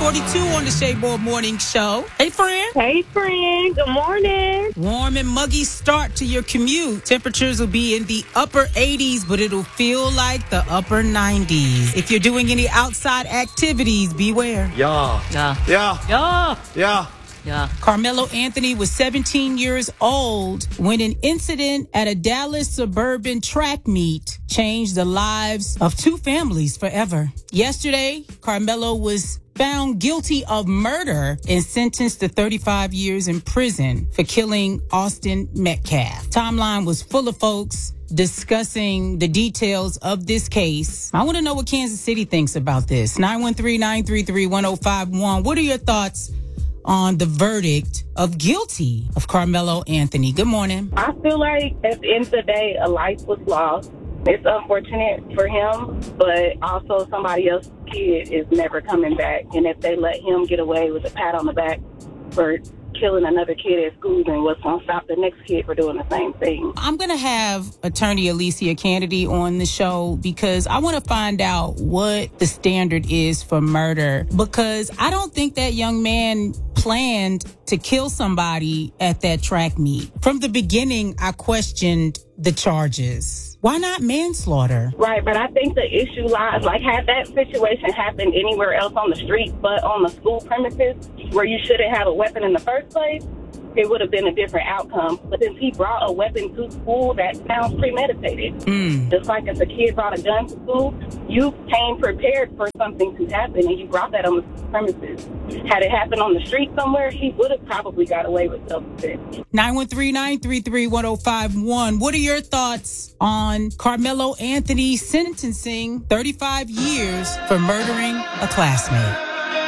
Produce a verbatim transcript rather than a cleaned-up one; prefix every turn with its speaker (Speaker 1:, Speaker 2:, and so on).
Speaker 1: forty-two on the Shayboard Morning Show. Hey, friend.
Speaker 2: Hey, friend. Good morning.
Speaker 1: Warm and muggy start to your commute. Temperatures will be in the upper eighties, but it'll feel like the upper nineties. If you're doing any outside activities, beware.
Speaker 3: Yeah.
Speaker 4: Yeah.
Speaker 3: Yeah.
Speaker 4: Yeah.
Speaker 3: Yeah.
Speaker 4: Yeah.
Speaker 1: Carmelo Anthony was seventeen years old when an incident at a Dallas suburban track meet changed the lives of two families forever. Yesterday, Carmelo was found guilty of murder and sentenced to thirty-five years in prison for killing Austin Metcalf. Timeline was full of folks discussing the details of this case. I want to know what Kansas City thinks about this. nine one three, nine three three, one oh five one. What are your thoughts on the verdict of guilty of Carmelo Anthony? Good morning.
Speaker 2: I feel like at the end of the day, a life was lost. It's unfortunate for him, but also somebody else's kid is never coming back. And if they let him get away with a pat on the back for killing another kid at school, then what's going to stop the next kid for doing the same thing?
Speaker 1: I'm going to have attorney Alicia Kennedy on the show because I want to find out what the standard is for murder, because I don't think that young man planned to kill somebody at that track meet. From the beginning, I questioned the charges. Why not manslaughter?
Speaker 2: Right, but I think the issue lies, like, had that situation happened anywhere else on the street but on the school premises where you shouldn't have a weapon in the first place, it would have been a different outcome. But since he brought a weapon to school, that sounds premeditated.
Speaker 1: Mm.
Speaker 2: Just like if a kid brought a gun to school, you came prepared for something to happen, and you brought that on the premises. Had it happened on the street somewhere, he would have probably got away with self-defense.
Speaker 1: nine one three, nine three three, one oh five one. What are your thoughts on Carmelo Anthony sentencing thirty-five years for murdering a classmate?